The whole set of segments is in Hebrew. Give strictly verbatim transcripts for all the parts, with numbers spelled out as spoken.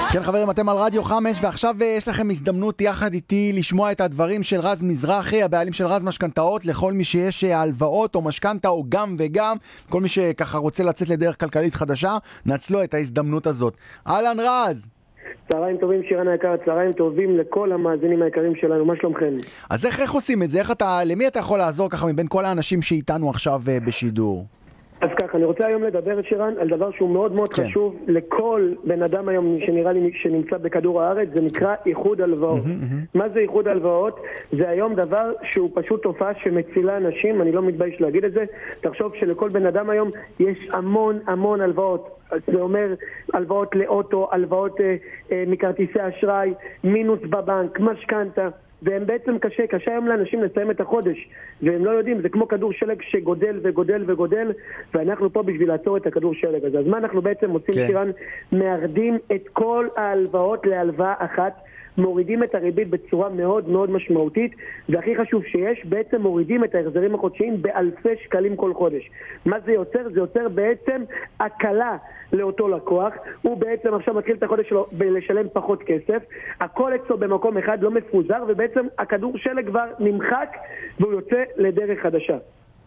כן חברים, אתם על רדיו חמש, ועכשיו יש לכם הזדמנות יחד איתי לשמוע את הדברים של רז מזרחי, הבעלים של רז משכנתאות, לכל מי שיש הלוואות או משכנתה או גם וגם, כל מי שככה רוצה לצאת לדרך כלכלית חדשה, נצלו את ההזדמנות הזאת. אהלן רז! צהריים טובים שירן היקר, צהריים טובים לכל המאזינים היקרים שלנו, מה שלומכם? אז איך, איך עושים את זה? איך אתה, למי אתה יכול לעזור ככה מבין כל האנשים שאיתנו עכשיו בשידור? אז ככה, אני רוצה היום לדבר, שירן, על דבר שהוא מאוד מאוד כן. חשוב לכל בן אדם היום שנראה לי שנמצא בכדור הארץ, זה נקרא איחוד הלוואות. Mm-hmm, mm-hmm. מה זה איחוד הלוואות? זה היום דבר שהוא פשוט תופעה שמצילה אנשים, אני לא מתבייש להגיד את זה. תחשוב שלכל בן אדם היום יש המון המון הלוואות. זה אומר הלוואות לאוטו, הלוואות אה, אה, מכרטיסי אשראי, מינוס בבנק, משכנתה. והם בעצם קשה, קשה היום לאנשים לסיים את החודש, והם לא יודעים, זה כמו כדור שלג שגודל וגודל וגודל, ואנחנו פה בשביל לעצור את הכדור שלג הזה. אז מה אנחנו בעצם עושים, כן. שירן? מארדים את כל ההלוואות להלוואה אחת, מורידים את הריבית בצורה מאוד מאוד משמעותית, והכי חשוב שיש, בעצם מורידים את ההחזרים החודשיים באלפי שקלים כל חודש. מה זה יוצר? זה יוצר בעצם הקלה לאותו לקוח, הוא בעצם עכשיו מתחיל את החודש שלו בלשלם פחות כסף, הכל אצלו במקום אחד לא מפוזר, ובעצם הכדור שלג כבר נמחק, והוא יוצא לדרך חדשה.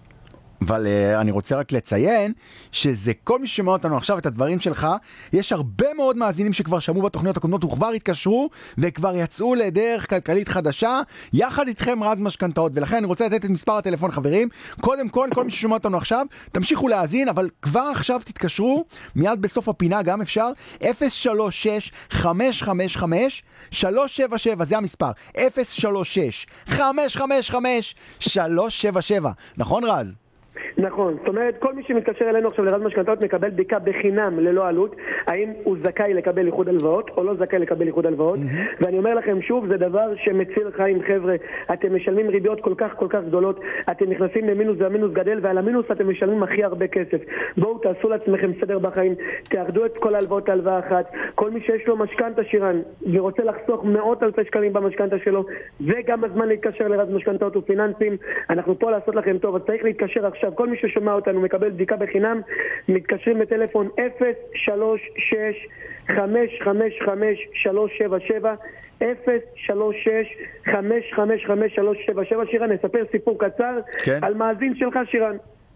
אבל uh, אני רוצה רק לציין שזה כל מי ששומע אותנו עכשיו את הדברים שלך, יש הרבה מאוד מאזינים שכבר שמעו בתוכניות הקודמות וכבר התקשרו וכבר יצאו לדרך כלכלית חדשה יחד איתכם רז משכנתאות, ולכן אני רוצה לתת את מספר הטלפון חברים. קודם כל, כל מי ששומע אותנו עכשיו תמשיכו להאזין, אבל כבר עכשיו תתקשרו מיד בסוף הפינה גם אפשר אפס שלוש שש חמש חמש חמש שלוש שבע שבע, זה המספר אפס שלוש שש חמש חמש חמש שלוש שבע שבע. נכון רז? נכון, זאת אומרת, כל מי שמתקשר אלינו עכשיו לרז משכנתאות מקבל בדיקה בחינם ללא עלות, האם הוא זכאי לקבל איחוד הלוואות או לא זכאי לקבל איחוד הלוואות, mm-hmm. ואני אומר לכם שוב, זה דבר שמציל חיים חבר'ה, אתם משלמים ריביות כל כך כל כך גדולות, אתם נכנסים למינוס והמינוס גדל, ועל המינוס אתם משלמים הכי הרבה כסף. בואו תעשו לעצמכם סדר בחיים, תאחדו את כל ההלוואות להלוואה אחת, כל מי שיש לו משכנתה שירן ורוצה לחסוך מאות אלפי שקלים במשכנתה שלו, זה גם הזמן להתקשר לרז משכנתאות ופיננסים, אנחנו פה לעשות לכם טוב, אז צריך להתקשר עכשיו. כל מי ששומע אותנו מקבל בדיקה בחינם, מתקשרים בטלפון אפס שלוש שש חמש חמש חמש שלוש שבע שבע אפס שלוש שש חמש חמש חמש שלוש שבע שבע. שירן, נספר סיפור קצר, כן. על מאזין שלך שירן.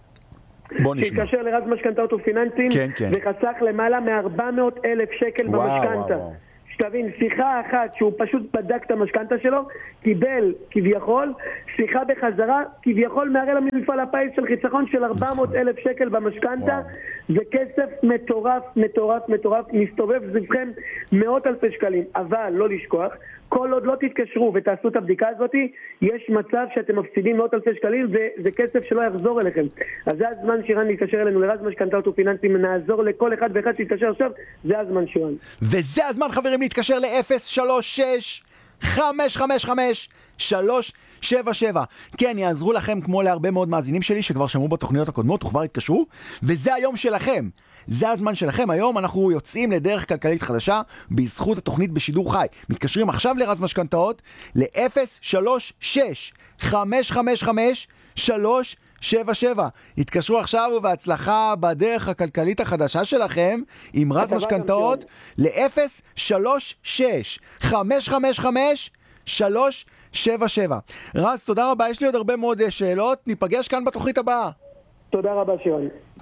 בוא נשמע. שהתקשר לרז משכנתאות ופיננסים, כן, כן. וחסך למעלה מ-ארבע מאות אלף שקל במשכנתה. שתבין, שיחה אחת שהוא פשוט בדק את המשכנתה שלו, קיבל כביכול, שיחה בחזרה, כביכול מערל המפעל הפיס של חיסכון של ארבע מאות אלף שקל במשכנתה, זה כסף מטורף, מטורף, מטורף, מסתובב סביבכם מאות אלפי שקלים, אבל לא לשכוח, כל עוד לא תתקשרו ותעשו את הבדיקה הזאת, יש מצב שאתם מפסידים מאות אלפי שקלים, וזה כסף שלא יחזור אליכם. אז זה הזמן שירן להתקשר אלינו לרז משכנתאות ופיננסים, נעזור לכל אחד ואחד שיתקשר עכשיו, זה הזמן שירן. וזה הזמן חברים להתקשר ל-אפס שלוש שש חמש חמש חמש שלוש שבע שבע. כן, יעזרו לכם כמו להרבה מאוד מאזינים שלי שכבר שמעו בתוכניות הקודמות וכבר התקשרו, וזה היום שלכם. זה הזמן שלכם. היום אנחנו יוצאים לדרך כלכלית חדשה בזכות התוכנית בשידור חי. מתקשרים עכשיו לרז משכנתאות ל-אפס שלוש שש חמש חמש חמש שלוש שבע שבע. התקשרו עכשיו ובהצלחה בדרך הכלכלית החדשה שלכם עם רז משכנתאות ל-אפס שלוש שש חמש חמש חמש שלוש שבע שבע. רז, תודה רבה. יש לי עוד הרבה מאוד שאלות. ניפגש כאן בתוכנית הבאה. תודה רבה שירן.